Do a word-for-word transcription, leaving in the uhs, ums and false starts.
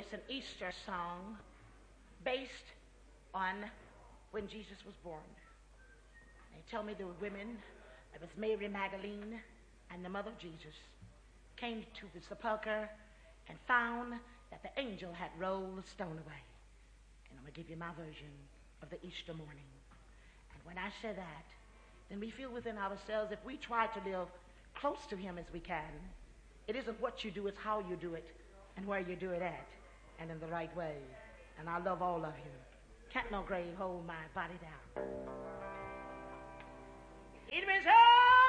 It's an Easter song based on when Jesus was born. They tell me there were women, it was Mary Magdalene and the mother of Jesus, came to the sepulchre and found that the angel had rolled the stone away. And I'm going to give you my version of the Easter morning. And when I say that, then we feel within ourselves, if we try to live close to him as we can, it isn't what you do, it's how you do it and where you do it at and in the right way. And I love all of you. Can't no grave hold my body down. It was her.